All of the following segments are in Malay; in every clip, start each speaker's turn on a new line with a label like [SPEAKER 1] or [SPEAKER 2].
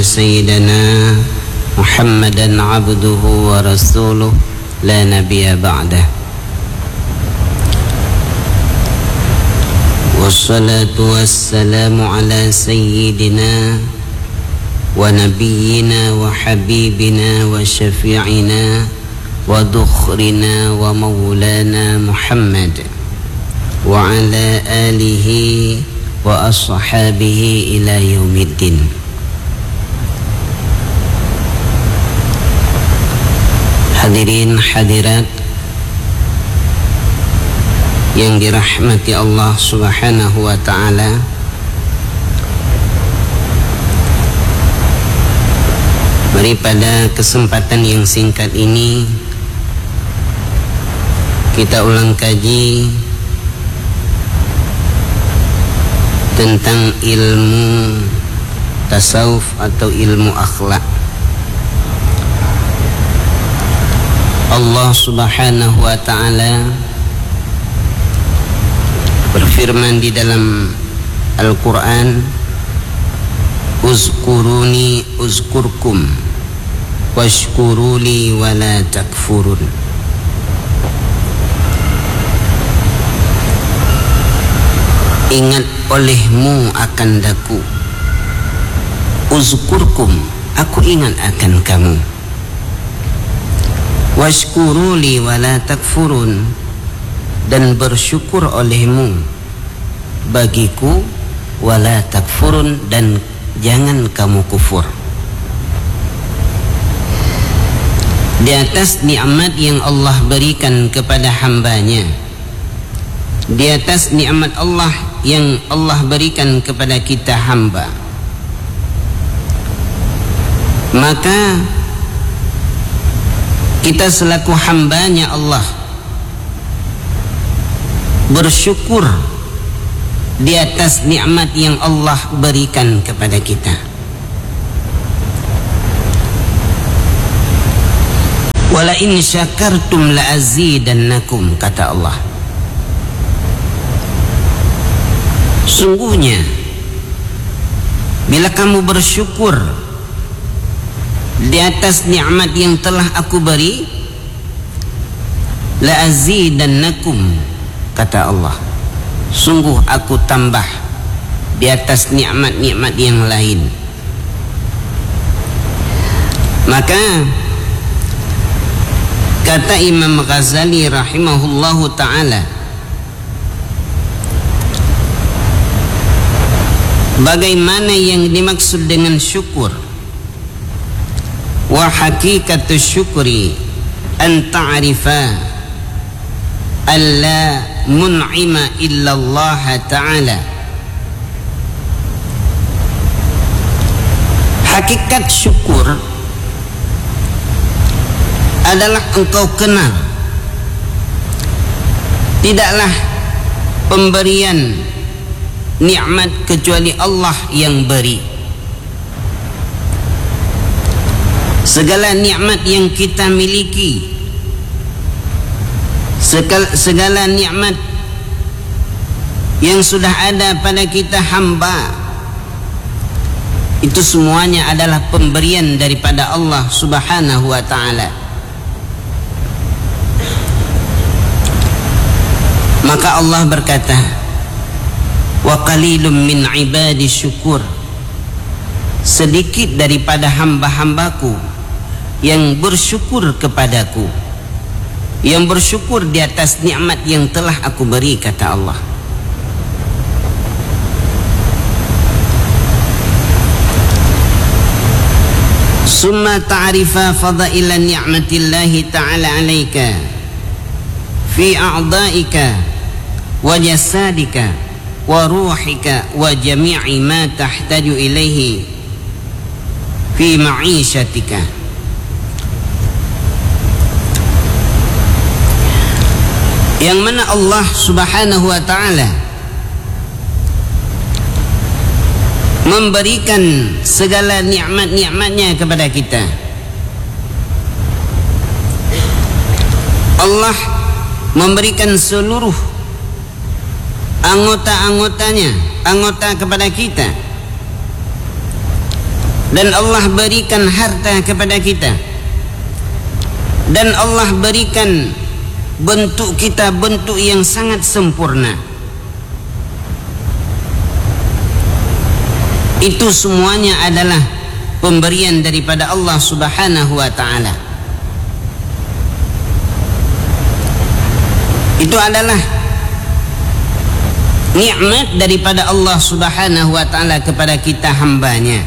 [SPEAKER 1] سيدنا محمدا عبده ورسوله لا نبي بعده والصلاة والسلام على سيدنا ونبينا وحبيبنا وشفيعنا وذخرنا ومولانا محمد وعلى آله وأصحابه إلى يوم الدين. Hadirin hadirat yang dirahmati Allah Subhanahu wa ta'ala, mari pada kesempatan yang singkat ini kita ulang kaji tentang ilmu tasawuf atau ilmu akhlak. Allah Subhanahu wa ta'ala berfirman di dalam Al-Quran, uzkuruni uzkurkum washkuruli wala takfurun. Ingat olehmu akan daku, uzkurkum, aku ingat akan kamu, washkuruli wala takfurun, dan bersyukur olehmu bagiku, wala takfurun, dan jangan kamu kufur. Di atas nikmat yang Allah berikan kepada hambanya, di atas nikmat Allah yang Allah berikan kepada kita hamba, maka kita selaku hambanya Allah bersyukur di atas nikmat yang Allah berikan kepada kita. Wala in syakartum la azidannakum, kata Allah. Sungguhnya bila kamu bersyukur di atas nikmat yang telah aku beri, la azidannakum, kata Allah, sungguh aku tambah di atas nikmat-nikmat yang lain. Maka kata Imam Ghazali rahimahullahu ta'ala, bagaimana yang dimaksud dengan syukur? Wa hakikatu syukri an ta'rifa alla mun'ima illa Allah ta'ala. Hakikat syukur adalah engkau kenal tidaklah pemberian nikmat kecuali Allah yang beri. Segala nikmat yang kita miliki, segala nikmat yang sudah ada pada kita hamba, itu semuanya adalah pemberian daripada Allah Subhanahu wa ta'ala. Maka Allah berkata, wa qalilum min ibadi syukur, sedikit daripada hamba-hambaku yang bersyukur kepadaku, yang bersyukur di atas nikmat yang telah aku beri, kata Allah. Summa ta'rifa fadaila ni'matillahi ta'ala alaika fi a'daika wa jasadika wa ruhika wa jami'i ma tahtaju ilaihi fi ma'ishatika. Yang mana Allah Subhanahu wa ta'ala memberikan segala nikmat-nikmatnya kepada kita. Allah memberikan seluruh anggota-anggotanya, anggota kepada kita, dan Allah berikan harta kepada kita, dan Allah berikan bentuk kita bentuk yang sangat sempurna. Itu semuanya adalah pemberian daripada Allah Subhanahu wa ta'ala. Itu adalah nikmat daripada Allah Subhanahu wa ta'ala kepada kita hambanya.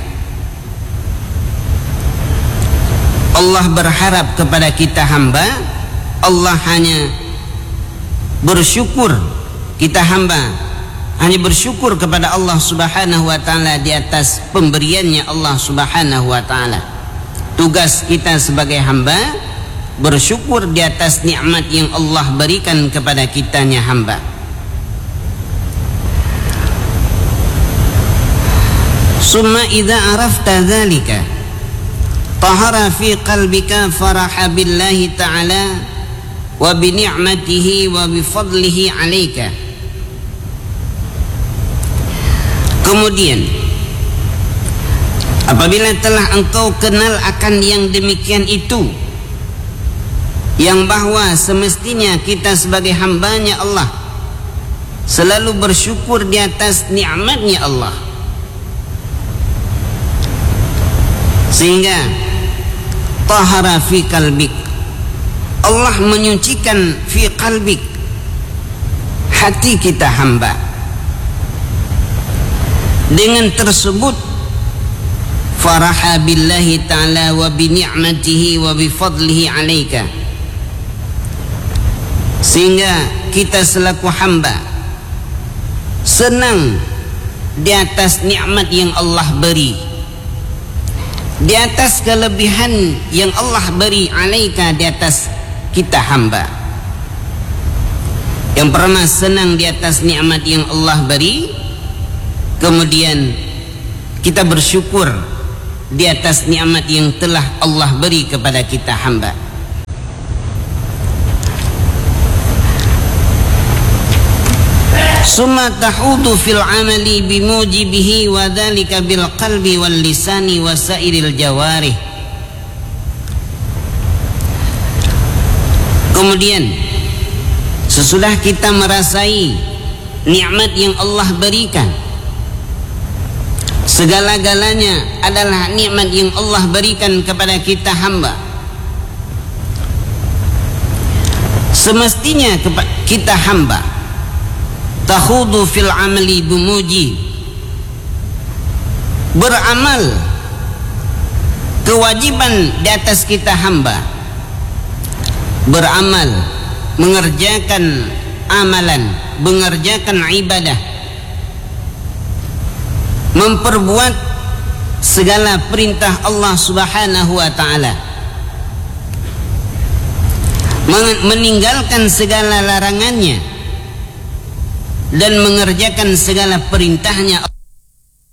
[SPEAKER 1] Allah berharap kepada kita hamba, Allah hanya bersyukur, kita hamba hanya bersyukur kepada Allah Subhanahu wa ta'ala di atas pemberiannya Allah Subhanahu wa ta'ala. Tugas kita sebagai hamba bersyukur di atas nikmat yang Allah berikan kepada kitanya hamba. Summa idza arafta dzalika tahara fi qalbika faraha billahi ta'ala wa bi ni'matihi wa bi fadlihi 'alaika. Kemudian apabila telah engkau kenal akan yang demikian itu, yang bahwa semestinya kita sebagai hambanya Allah selalu bersyukur di atas nikmatnya Allah, sehingga tahara fi qalbik, Allah menyucikan fi qalbik, hati kita hamba. Dengan tersebut faraha billahi ta'ala wa bi ni'matihi wa bi fadlihi 'alaika, sehingga kita selaku hamba senang di atas nikmat yang Allah beri, di atas kelebihan yang Allah beri 'alaika, di atas kita hamba. Yang pernah senang di atas nikmat yang Allah beri, kemudian kita bersyukur di atas nikmat yang telah Allah beri kepada kita hamba. Summa tahudu fil amali bimujibihi wa dhalika bil qalbi wal lisani wa sairil jawarih. Kemudian sesudah kita merasai nikmat yang Allah berikan, segala-galanya adalah nikmat yang Allah berikan kepada kita hamba, semestinya kita hamba tahudu fil amali bimuji, beramal, kewajiban di atas kita hamba beramal, mengerjakan amalan, mengerjakan ibadah, memperbuat segala perintah Allah Subhanahu wa ta'ala, meninggalkan segala larangannya dan mengerjakan segala perintahnya.